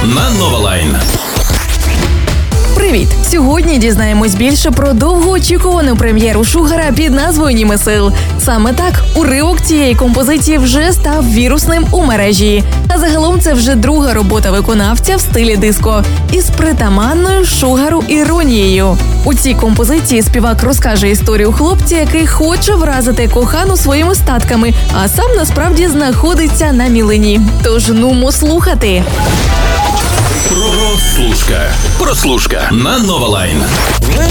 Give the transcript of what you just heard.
на Nova Line. Привіт! Сьогодні дізнаємось більше про довгоочікувану прем'єру Шугара під назвою «Німи сил». Саме так, уривок цієї композиції вже став вірусним у мережі. А загалом це вже друга робота виконавця в стилі диско із притаманною Шугару іронією. У цій композиції співак розкаже історію хлопця, який хоче вразити кохану своїми статками, а сам насправді знаходиться на мілині. Тож нумо слухати. Прослушка на Nova Line.